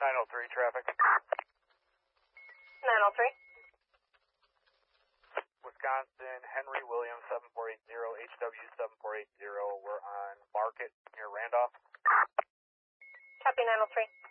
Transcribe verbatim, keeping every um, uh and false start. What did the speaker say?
nine oh three traffic. nine oh three. Wisconsin, Henry Williams, seven four eight zero, H W seven four eight zero. We're on Market near Randolph. Copy nine oh three.